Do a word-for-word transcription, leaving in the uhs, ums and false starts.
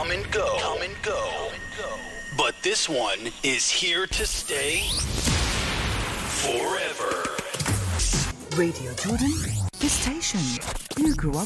come and go. Come and go. But this one is here to stay forever. Radio Jordan, the station you grew up